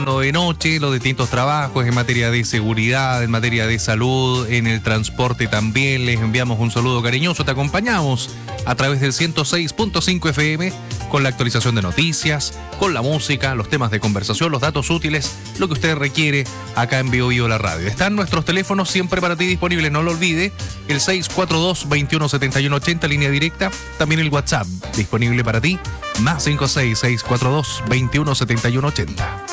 turno de noche, los distintos trabajos en materia de seguridad, en materia de salud, en el transporte también. Les enviamos un saludo cariñoso. Te acompañamos a través del 106.5 FM con la actualización de noticias, con la música, los temas de conversación, los datos útiles, lo que usted requiere acá en Bio Bio la radio. Están nuestros teléfonos siempre para ti disponibles, no lo olvide, el 642-217180, línea directa, también el WhatsApp disponible para ti, más 56642-217180.